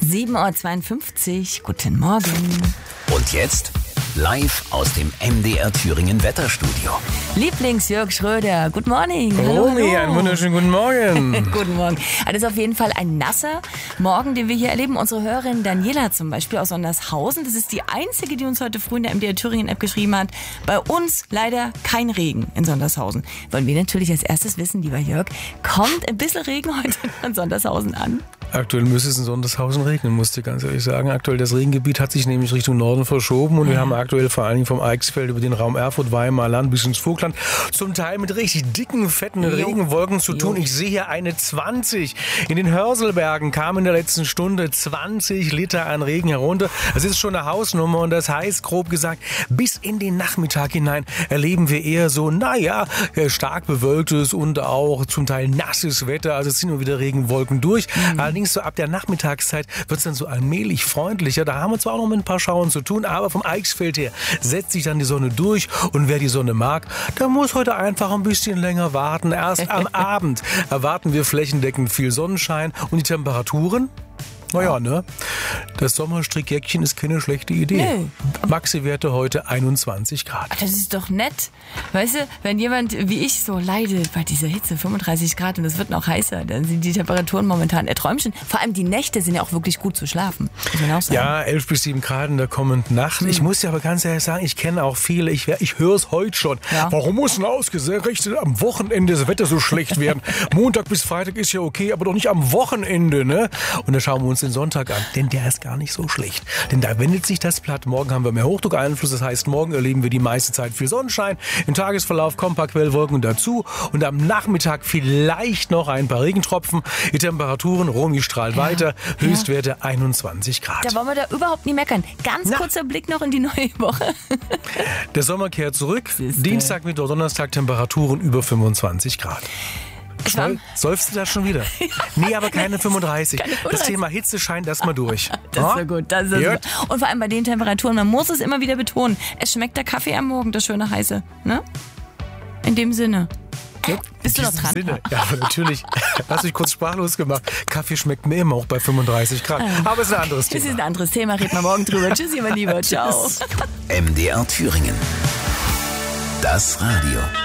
7:52 Uhr, guten Morgen. Und jetzt live aus dem MDR Thüringen Wetterstudio. Lieblings-Jörg Schröder, good morning. Romy, einen wunderschönen guten Morgen. Guten Morgen. Das ist auf jeden Fall ein nasser Morgen, den wir hier erleben. Unsere Hörerin Daniela zum Beispiel aus Sondershausen, das ist die einzige, die uns heute früh in der MDR Thüringen App geschrieben hat. Bei uns leider kein Regen in Sondershausen. Wollen wir natürlich als erstes wissen, lieber Jörg, kommt ein bisschen Regen heute in Sondershausen an? Aktuell müsste es in Sondershausen regnen, musste ich ganz ehrlich sagen. Aktuell das Regengebiet hat sich nämlich Richtung Norden verschoben und wir haben aktuell vor allen Dingen vom Eichsfeld über den Raum Erfurt, Weimar Land bis ins Vogtland zum Teil mit richtig dicken, fetten Regenwolken zu tun. Ich sehe hier eine 20. In den Hörselbergen kam in der letzten Stunde 20 Liter an Regen herunter. Das ist schon eine Hausnummer und das heißt, grob gesagt, bis in den Nachmittag hinein erleben wir eher so, stark bewölktes und auch zum Teil nasses Wetter. Also es sind nur wieder Regenwolken durch. Allerdings so ab der Nachmittagszeit wird es dann so allmählich freundlicher. Da haben wir zwar auch noch mit ein paar Schauern zu tun, aber vom Eichsfeld her setzt sich dann die Sonne durch. Und wer die Sonne mag, der muss heute einfach ein bisschen länger warten. Erst am Abend erwarten wir flächendeckend viel Sonnenschein und die Temperaturen. Naja, ne? Das Sommerstrickjäckchen ist keine schlechte Idee. Nee. Maxi-Werte heute 21 Grad. Das ist doch nett. Weißt du, wenn jemand wie ich so leidet bei dieser Hitze, 35 Grad und es wird noch heißer, dann sind die Temperaturen momentan Träumchen. Vor allem die Nächte sind ja auch wirklich gut zu schlafen. Muss man auch sagen. Ja, 11 bis 7 Grad in der kommenden Nacht. Ich muss ja aber ganz ehrlich sagen, ich kenne auch viele, ich höre es heute schon. Ja. Warum muss denn ausgerechnet am Wochenende das Wetter so schlecht werden? Montag bis Freitag ist ja okay, aber doch nicht am Wochenende, ne? Und dann schauen wir uns den Sonntag an, denn der ist gar nicht so schlecht. Denn da wendet sich das Blatt. Morgen haben wir mehr Hochdruckeinfluss, das heißt, morgen erleben wir die meiste Zeit viel Sonnenschein. Im Tagesverlauf kommen ein paar Quellwolken dazu und am Nachmittag vielleicht noch ein paar Regentropfen. Die Temperaturen, Romy strahlt weiter, Höchstwerte 21 Grad. Da wollen wir da überhaupt nie meckern. Ganz kurzer Blick noch in die neue Woche. Der Sommer kehrt zurück. Siehste. Dienstag, Mittwoch, Donnerstag Temperaturen über 25 Grad. Säufst du da schon wieder? Nee, aber keine 35. Das Thema Hitze scheint erstmal durch. Das ist ja gut. Das ist super. Und vor allem bei den Temperaturen, man muss es immer wieder betonen, es schmeckt der Kaffee am Morgen, das schöne Heiße. Ne? In dem Sinne. Ja, bist du noch dran? Ja, aber natürlich. Hast mich kurz sprachlos gemacht. Kaffee schmeckt mir immer auch bei 35 Grad. Aber es ist ein anderes Thema. Das ist ein anderes Thema, reden wir morgen drüber. Tschüssi, mein Lieber. Ciao. MDR Thüringen. Das Radio.